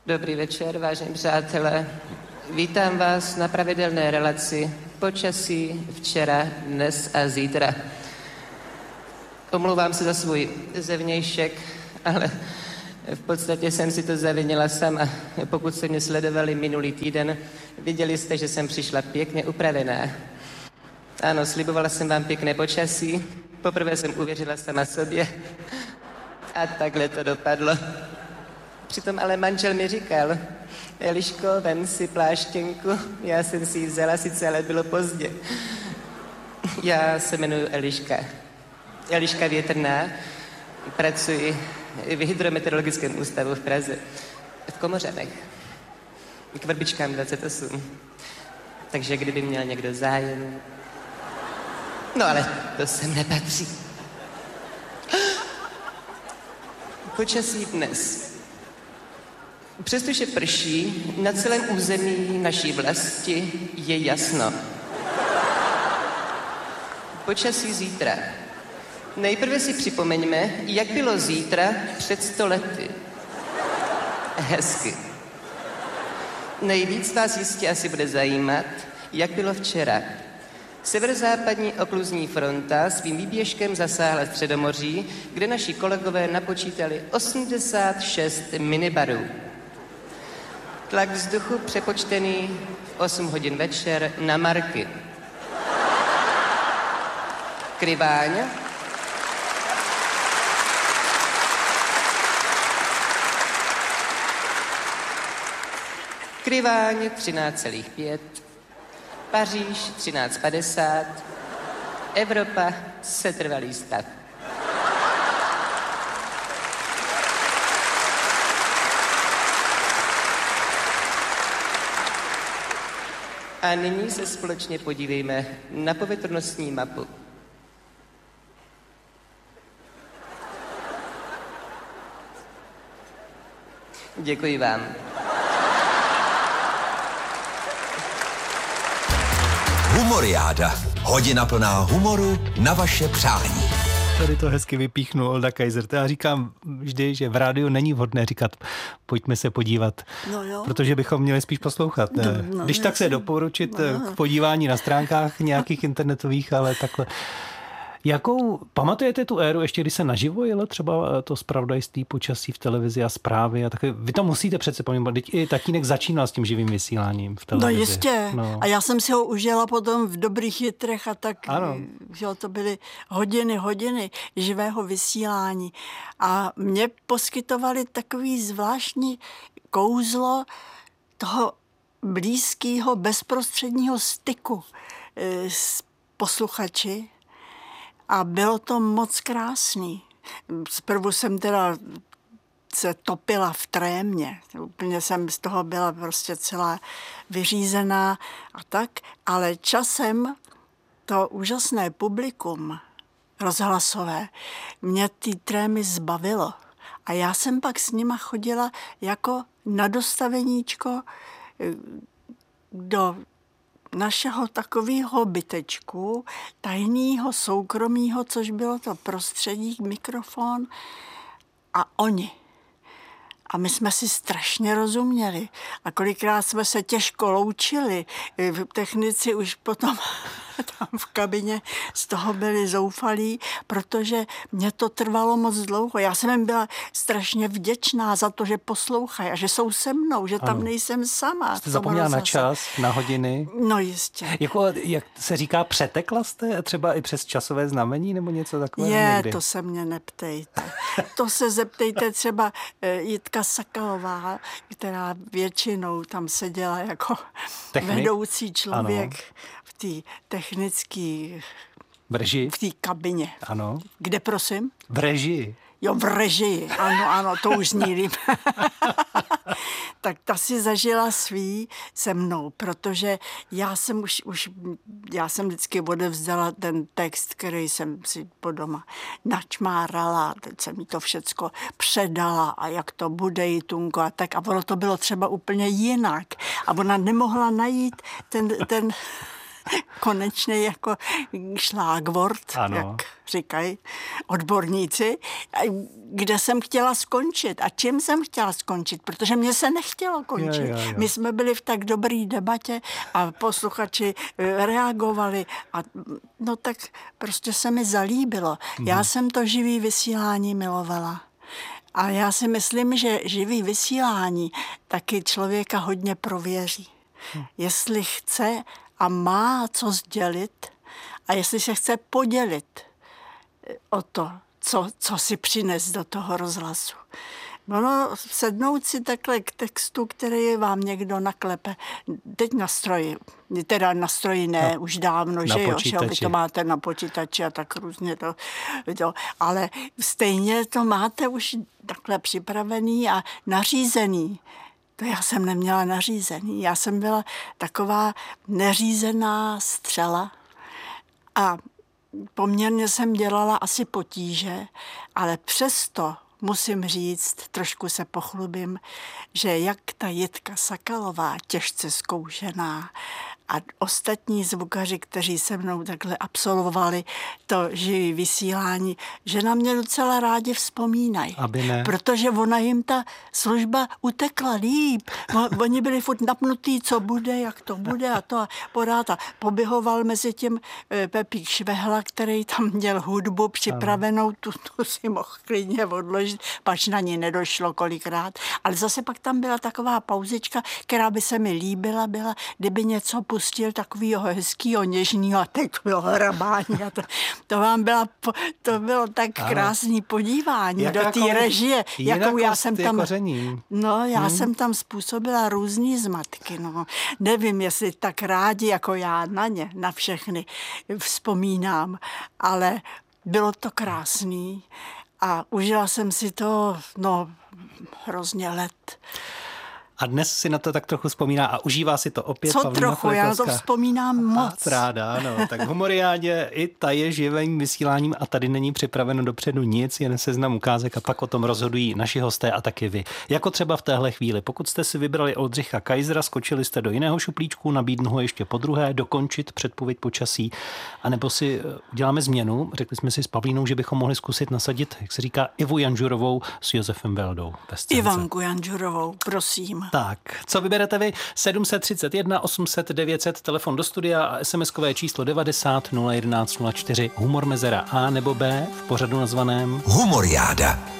Dobrý večer, vážení přátelé. Vítám vás na pravidelné relaci Počasí včera, dnes a zítra. Omlouvám se za svůj zevnějšek, ale v podstatě jsem si to zavinila sama. Pokud jste mě sledovali minulý týden, viděli jste, že jsem přišla pěkně upravená. Ano, slibovala jsem vám pěkné počasí. Poprvé jsem uvěřila sama sobě. A takhle to dopadlo. Přitom ale manžel mi říkal: Eliško, vem si pláštěnku. Já jsem si ji vzala, sice ale bylo pozdě. Já se jmenuji Eliška. Eliška Větrná. Pracuji v Hydrometeorologickém ústavu v Praze. V Komořanech. K Vrbičkám 28. Takže kdyby měl někdo zájem... No ale to sem nepatří. Počasí dnes. Přestože prší, na celém území naší vlasti je jasno. Počasí zítra. Nejprve si připomeňme, jak bylo zítra před 100 lety. Hezky. Nejvíc vás jistě asi bude zajímat, jak bylo včera. Severozápadní okluzní fronta svým výběžkem zasáhla Středomoří, kde naši kolegové napočítali 86 minibarů. Tlak vzduchu přepočtený v 8 hodin večer na marky. Kryváň. Kryváň 13,5. Paříž 13,50. Evropa setrvalý stav. A nyní se společně podívejme na povětrnostní mapu. Děkuji vám. Humoriáda. Hodina plná humoru na vaše přání. Tady to hezky vypíchnul Olda Kaiser. Já říkám vždy, že v rádiu není vhodné říkat pojďme se podívat, protože bychom měli spíš poslouchat. Když tak se doporučit k podívání na stránkách nějakých internetových, ale takhle. Jakou, pamatujete tu éru, ještě když se naživo jelo třeba to zpravodajství počasí v televizi a zprávy a takové, vy to musíte přece pamatovat, teď i tatínek začínal s tím živým vysíláním v televizi. No jistě, a já jsem si ho užila potom v Dobrých jitrech a tak, že to byly hodiny živého vysílání a mě poskytovali takový zvláštní kouzlo toho blízkého bezprostředního styku s posluchači. A bylo to moc krásný. Zprvu jsem teda se topila v trémě. Úplně jsem z toho byla prostě celá vyřízená a tak. Ale časem to úžasné publikum rozhlasové mě ty trémy zbavilo. A já jsem pak s nima chodila jako na dostaveníčko do našeho takového bytečku, tajného, soukromého, což bylo to prostředí, mikrofon a oni. A my jsme si strašně rozuměli. A kolikrát jsme se těžko loučili. Technici už potom tam v kabině z toho byli zoufalí, protože mě to trvalo moc dlouho. Já jsem jim byla strašně vděčná za to, že poslouchají a že jsou se mnou, že tam nejsem sama. Jste zapomněla na čas, na hodiny? No jistě. Jako, jak se říká, přetekla jste třeba i přes časové znamení nebo něco takového někdy? To se mě neptejte. To se zeptejte třeba Jitka Sakalová, která většinou tam seděla jako vedoucí člověk v té technické... V režii? V té kabině. Ano. Kde, prosím? V režii. Jo, v režii. Ano, to už zní líp. Tak ta si zažila svý se mnou, protože já jsem já jsem vždycky odevzdala ten text, který jsem si po doma načmárala, teď jsem jí to všecko předala a jak to bude, Jitunko a tak. A ono to bylo třeba úplně jinak. A ona nemohla najít ten konečně jako šlágvort, jak říkají odborníci, kde jsem chtěla skončit a čím jsem chtěla skončit, protože mě se nechtělo končit. Jo. My jsme byli v tak dobrý debatě a posluchači reagovali a no tak prostě se mi zalíbilo. Já jsem to živý vysílání milovala. A já si myslím, že živý vysílání taky člověka hodně prověří. Jestli chce a má co sdělit a jestli se chce podělit o to, co si přines do toho rozhlasu. Ono sednout si takhle k textu, který vám někdo naklepe, teď na stroji, teda na stroji ne, už dávno, že jo, že vy to máte na počítači a tak různě to, ale stejně to máte už takhle připravený a nařízený. To já jsem neměla nařízený, já jsem byla taková neřízená střela a poměrně jsem dělala asi potíže, ale přesto musím říct, trošku se pochlubím, že jak ta Jitka Sakalová, těžce zkoušená, a ostatní zvukaři, kteří se mnou takhle absolvovali to živý vysílání, že na mě docela rádi vzpomínají. Protože ona jim ta služba utekla líp. Oni byli furt napnutí, co bude, jak to bude a to a podáta. Poběhoval mezi tím Pepík Švehla, který tam měl hudbu připravenou, tu si mohl klidně odložit, pač na ní nedošlo kolikrát. Ale zase pak tam byla taková pauzička, která by se mi líbila, byla, kdyby něco pustil takovýho hezkýho, něžnýho a takového hrabání. To bylo tak krásný podívání do té režie, jakou já jsem tam... Koření. No, já jsem tam způsobila různý zmatky. No. Nevím, jestli tak rádi, jako já na ně, na všechny vzpomínám, ale bylo to krásný a užila jsem si to, hrozně let. A dnes si na to tak trochu vzpomíná a užívá si to opět. Co trochu, já to vzpomínám moc. Ráda, ano. Tak v Humoriádě i ta je živým vysíláním a tady není připraveno dopředu nic, jen seznam ukázek a pak o tom rozhodují naši hosté a taky vy. Jako třeba v téhle chvíli. Pokud jste si vybrali Oldřicha Kaisera, skočili jste do jiného šuplíčku, nabídnu ho ještě podruhé, dokončit předpověď počasí, anebo si uděláme změnu. Řekli jsme si s Pavlínou, že bychom mohli zkusit nasadit, jak se říká, Ivu Janžurovou s Josefem Beldou. Ivanku Janžurovou, prosím. Tak, co vyberete vy? 731 800 900, telefon do studia a SMS-kové číslo 90 011 04, humor mezera A nebo B v pořadu nazvaném Humoriáda.